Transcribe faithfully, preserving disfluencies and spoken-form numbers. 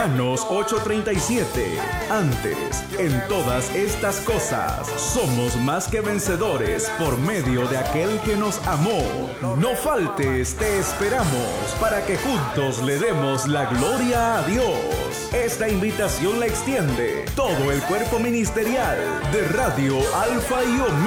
Romanos ocho treinta y siete. Antes, en todas estas cosas, somos más que vencedores por medio de aquel que nos amó. No faltes, te esperamos para que juntos le demos la gloria a Dios. Esta invitación la extiende todo el cuerpo ministerial de Radio Alfa y Omega.